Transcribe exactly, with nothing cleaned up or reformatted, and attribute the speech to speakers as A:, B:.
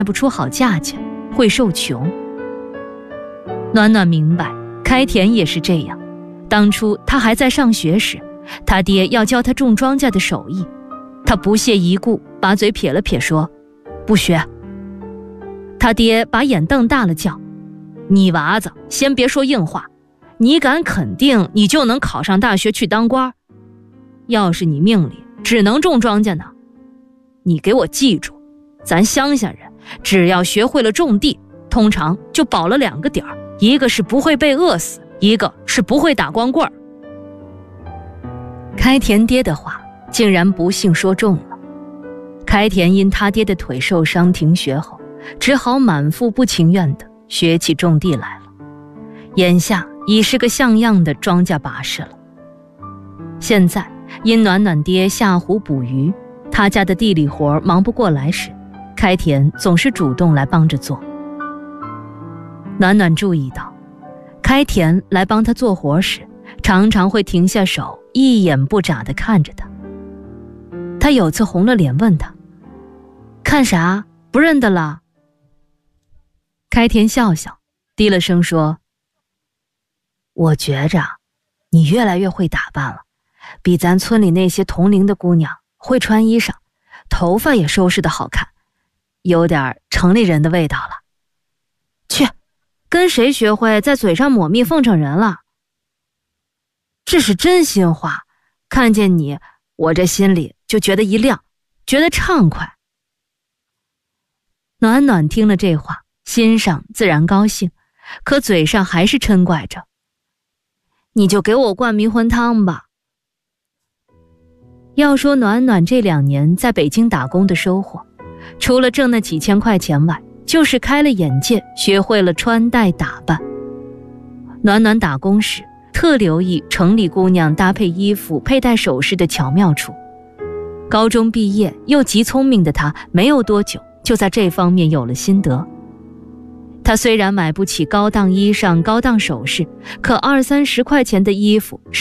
A: 不出好价钱，会受穷。暖暖明白开田也是这样，当初他还在上学时，他爹要教他种庄稼的手艺，他不屑一顾，把嘴撇了撇说不学。他爹把眼瞪大了叫，你娃子先别说硬话，你敢肯定你就能考上大学去当官？要是你命里只能种庄稼呢？你给我记住，咱乡下人只要学会了种地，通常就保了两个底儿，一个是不会被饿死，一个是不会打光棍儿。开田爹的话竟然不幸说中了。开田因他爹的腿受伤停学后，只好满腹不情愿地学起种地来了，眼下已是个像样的庄稼把式了。现在因暖暖爹下湖捕鱼，他家的地里活忙不过来时，开田总是主动来帮着做。暖暖注意到，开田来帮他做活时，常常会停下手，一眼不眨地看着他。他有次红了脸问他，看啥？不认得了？开田笑笑，低了声说，我觉着你越来越会打扮了，比咱村里那些同龄的姑娘会穿衣裳，头发也收拾得好看，有点城里人的味道了。去，跟谁学会在嘴上抹蜜奉承人了？这是真心话，看见你，我这心里就觉得一亮，觉得畅快。暖暖听了这话，心上自然高兴，可嘴上还是嗔怪着，你就给我灌迷魂汤吧。要说暖暖这两年在北京打工的收获，除了挣那几千块钱外，就是开了眼界，学会了穿戴打扮。暖暖打工时特留意城里姑娘搭配衣服佩戴首饰的巧妙处，高中毕业又极聪明的她，没有多久就在这方面有了心得。她虽然买不起高档衣裳高档首饰，可二三十块钱的衣服